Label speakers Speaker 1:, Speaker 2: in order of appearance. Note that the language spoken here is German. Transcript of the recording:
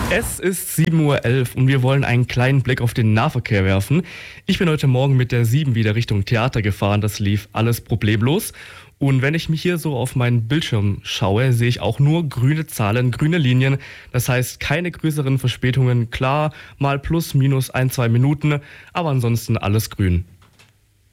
Speaker 1: Es ist 7:11 Uhr und wir wollen einen kleinen Blick auf den Nahverkehr werfen. Ich bin heute Morgen mit der 7 wieder Richtung Theater gefahren. Das lief alles problemlos. Und wenn ich mich hier so auf meinen Bildschirm schaue, sehe ich auch nur grüne Zahlen, grüne Linien. Das heißt, keine größeren Verspätungen. Klar, mal plus, minus 1, 2 Minuten, aber ansonsten alles grün.